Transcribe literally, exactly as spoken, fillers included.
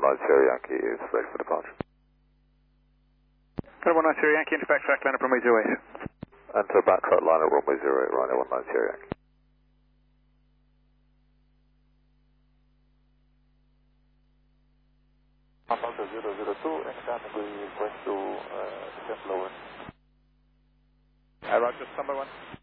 nine zero Yankee is ready for departure. Got one nine zero Yankee into backtrack line up runway zero eight. Enter backtrack line at runway zero eight, Ryanair one nine zero Yankee. Alpha zero zero two, and we request to uh, descend lower. Uh, Roger, number one.